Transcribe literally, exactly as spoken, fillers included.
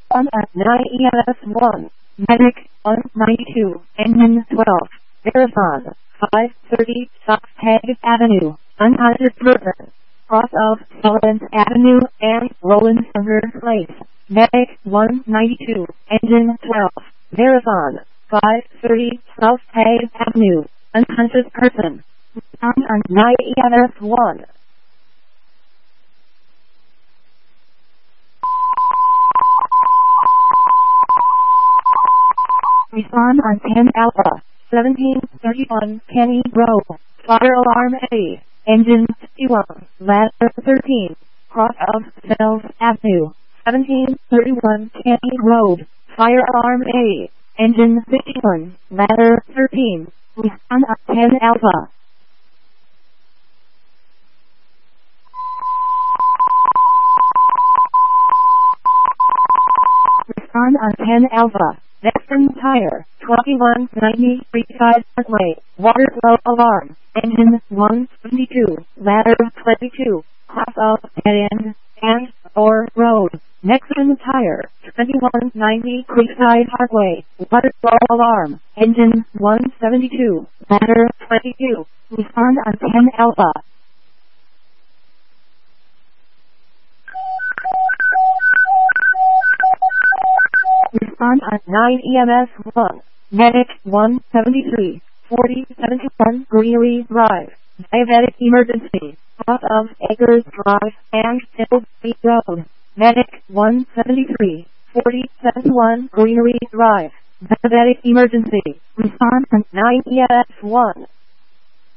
On at nine E M S one. Medic one ninety-two. Engine twelve. Marathon five thirty. South Head Avenue. Unconscious person. Cross of Sullivan Avenue and Roland Center Place. Medic one ninety-two. Engine twelve. Marathon five thirty. South Head Avenue. Unconscious person. On on nine E M S one. Respond on ten Alpha. seventeen thirty-one Kenny Road. Fire alarm A. Engine fifty-one. Ladder thirteen. Cross of Fells Avenue. seventeen thirty-one Kenny Road. Fire alarm A. Engine fifty-one. Ladder thirteen. Respond on ten Alpha. Respond on ten Alpha. Western Tire, twenty-one ninety Creekside Parkway, water flow alarm, engine one seventy-two, ladder twenty-two, cross of dead end, and, or road. Nexon Tire, twenty-one ninety Creekside Parkway, water flow alarm, engine one seventy-two, ladder twenty-two, respond on ten Alpha. Respond on nine E M S one. Medic one seventy-three, forty seventy-one Greenery Drive. Diabetic emergency. South of Acres Drive and Hillsby Road. Medic one seventy-three, forty seventy-one Greenery Drive. Diabetic emergency. Respond on nine E M S one.